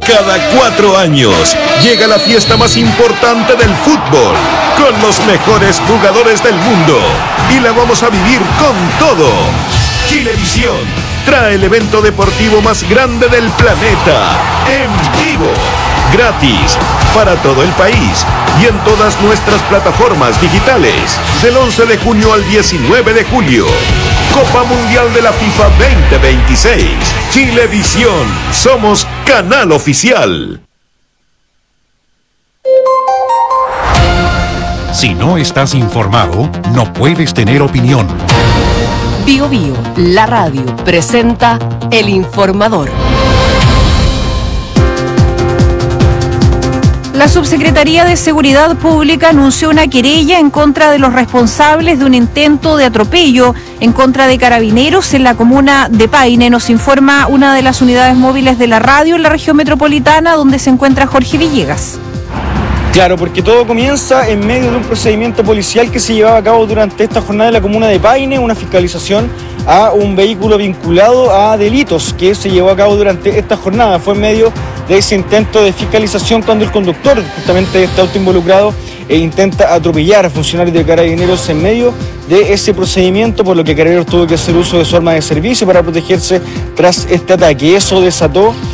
Cada 4 años llega la fiesta más importante del fútbol, con los mejores jugadores del mundo, y la vamos a vivir con todo. Chilevisión trae el evento deportivo más grande del planeta, en vivo, gratis, para todo el país y en todas nuestras plataformas digitales, del 11 de junio al 19 de julio. Copa Mundial de la FIFA 2026. Chilevisión, somos canal oficial. Si no estás informado, no puedes tener opinión. Bio Bio, la radio, presenta El Informador. La Subsecretaría de Seguridad Pública anunció una querella en contra de los responsables de un intento de atropello en contra de carabineros en la comuna de Paine. Nos informa una de las unidades móviles de la radio en la región metropolitana, donde se encuentra Jorge Villegas. Claro, porque todo comienza en medio de un procedimiento policial que se llevaba a cabo durante esta jornada en la comuna de Paine, una fiscalización a un vehículo vinculado a delitos que se llevó a cabo durante esta jornada. Fue en medio de ese intento de fiscalización cuando el conductor justamente de este auto involucrado intenta atropellar a funcionarios de Carabineros en medio de ese procedimiento, por lo que Carabineros tuvo que hacer uso de su arma de servicio para protegerse tras este ataque. Eso desató